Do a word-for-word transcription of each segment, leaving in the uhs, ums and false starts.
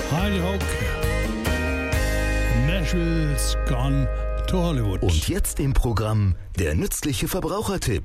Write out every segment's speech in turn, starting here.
Heidi Hook. Nashville's Gone to Hollywood. Und jetzt im Programm der nützliche Verbrauchertipp.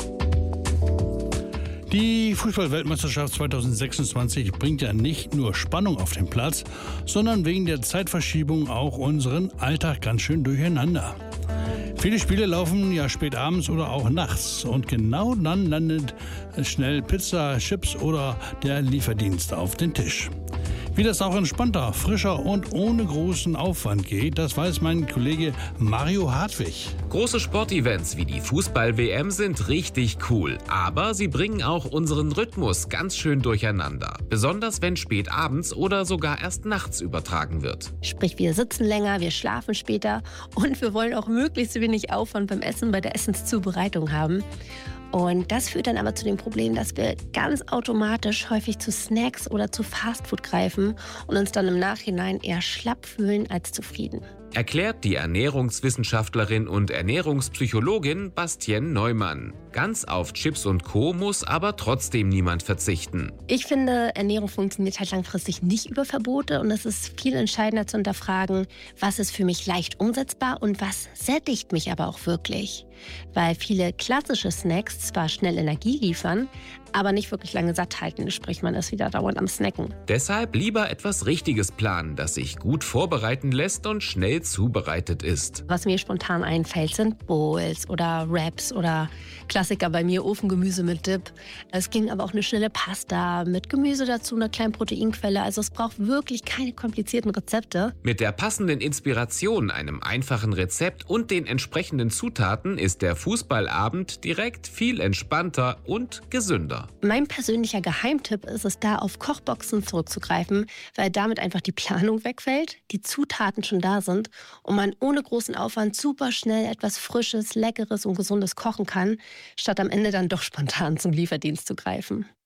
Die Fußball-Weltmeisterschaft zwanzig sechsundzwanzig bringt ja nicht nur Spannung auf den Platz, sondern wegen der Zeitverschiebung auch unseren Alltag ganz schön durcheinander. Viele Spiele laufen ja spät abends oder auch nachts und genau dann landet schnell Pizza, Chips oder der Lieferdienst auf den Tisch. Wie das auch entspannter, frischer und ohne großen Aufwand geht, das weiß mein Kollege Mario Hartwig. Große Sportevents wie die Fußball-W M sind richtig cool, aber sie bringen auch unseren Rhythmus ganz schön durcheinander. Besonders wenn spät abends oder sogar erst nachts übertragen wird. Sprich, wir sitzen länger, wir schlafen später und wir wollen auch möglichst wenig Aufwand beim Essen, bei der Essenszubereitung haben. Und das führt dann aber zu dem Problem, dass wir ganz automatisch häufig zu Snacks oder zu Fastfood greifen und uns dann im Nachhinein eher schlapp fühlen als zufrieden. Erklärt die Ernährungswissenschaftlerin und Ernährungspsychologin Bastienne Neumann. Ganz auf Chips und Co. muss aber trotzdem niemand verzichten. Ich finde, Ernährung funktioniert halt langfristig nicht über Verbote und es ist viel entscheidender zu hinterfragen, was ist für mich leicht umsetzbar und was sättigt mich aber auch wirklich. Weil viele klassische Snacks zwar schnell Energie liefern, aber nicht wirklich lange satt halten, sprich man ist wieder dauernd am Snacken. Deshalb lieber etwas Richtiges planen, das sich gut vorbereiten lässt und schnell zubereitet ist. Was mir spontan einfällt, sind Bowls oder Wraps oder Klassiker bei mir, Ofengemüse mit Dip. Es ging aber auch eine schnelle Pasta mit Gemüse dazu, einer kleinen Proteinquelle. Also es braucht wirklich keine komplizierten Rezepte. Mit der passenden Inspiration, einem einfachen Rezept und den entsprechenden Zutaten ist der Fußballabend direkt viel entspannter und gesünder. Mein persönlicher Geheimtipp ist es da, auf Kochboxen zurückzugreifen, weil damit einfach die Planung wegfällt, die Zutaten schon da sind und man ohne großen Aufwand super schnell etwas Frisches, Leckeres und Gesundes kochen kann, statt am Ende dann doch spontan zum Lieferdienst zu greifen.